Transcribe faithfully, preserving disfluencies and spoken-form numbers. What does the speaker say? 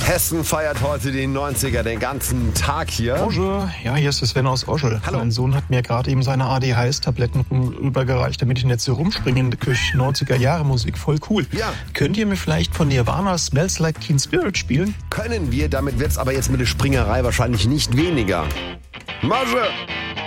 Hessen feiert heute die neunziger den ganzen Tag hier. Bonjour, ja, hier ist Sven aus Oschel. Hallo. Mein Sohn hat mir gerade eben seine A D H S-Tabletten rübergereicht, damit ich nicht so rumspringe in der Küche. neunziger-Jahre-Musik, voll cool. Ja. Könnt ihr mir vielleicht von Nirvana Smells Like Teen Spirit spielen? Können wir, damit wird's aber jetzt mit der Springerei wahrscheinlich nicht weniger. Masche!